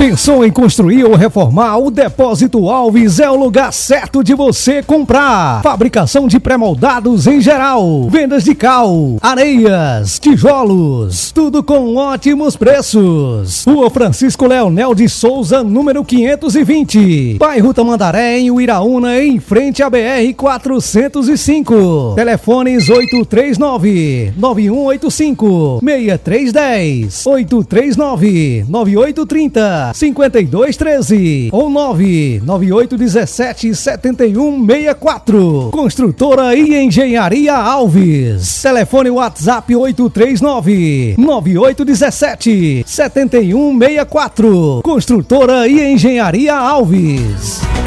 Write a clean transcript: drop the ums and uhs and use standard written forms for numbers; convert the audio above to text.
Pensou em construir ou reformar? O Depósito Alves é o lugar certo de você comprar. Fabricação de pré-moldados em geral, vendas de cal, areias, tijolos, tudo com ótimos preços. Rua Francisco Leonel de Souza, número 520, bairro Tamandaré, em Uiraúna, em frente à BR-405. Telefones 839-9185-6310, 839-9830-5213 ou 99817-7164. Construtora e Engenharia Alves. Telefone WhatsApp 839-9817-7164. Construtora e Engenharia Alves.